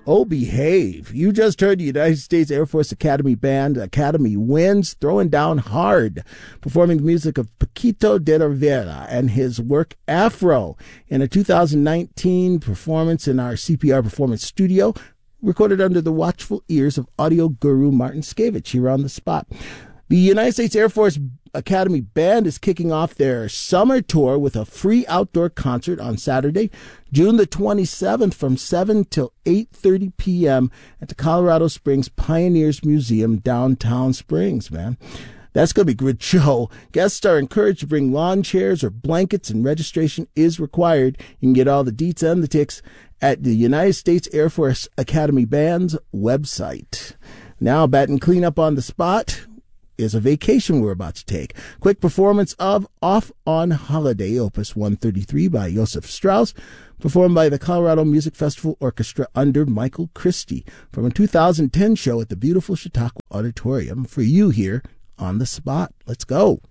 Oh, behave. You just heard the United States Air Force Academy Band, Academy Winds, throwing down hard, performing the music of Paquito de Rivera and his work Afro in a 2019 performance in our CPR Performance Studio, recorded under the watchful ears of audio guru Martin Skavich here on the spot. The United States Air Force Academy Band is kicking off their summer tour with a free outdoor concert on Saturday, June the 27th from 7 till 8:30 p.m. at the Colorado Springs Pioneers Museum, downtown Springs, man. That's going to be a good show. Guests are encouraged to bring lawn chairs or blankets, and registration is required. You can get all the deets and the ticks at the United States Air Force Academy Band's website. Now, batting cleanup on the spot is a vacation we're about to take. Quick performance of Off on Holiday, Opus 133 by Joseph Strauss, performed by the Colorado Music Festival Orchestra under Michael Christie from a 2010 show at the beautiful Chautauqua Auditorium for you here on the spot. Let's go.